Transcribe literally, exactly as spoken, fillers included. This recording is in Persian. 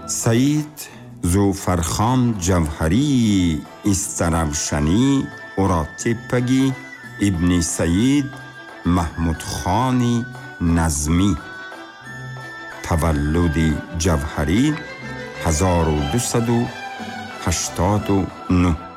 سعید زوفرخان جوهری استروشنی اوراتپگی ابن سعید محمود خان نظمی. تولد جوهری هزار و دویست و هشتاد و نه.